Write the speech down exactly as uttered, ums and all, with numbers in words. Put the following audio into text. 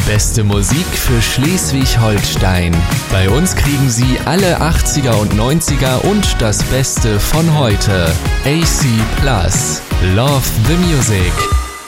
beste Musik für Schleswig-Holstein. Bei uns kriegen Sie alle achtziger und neunziger und das Beste von heute. A C Plus. Love the Music.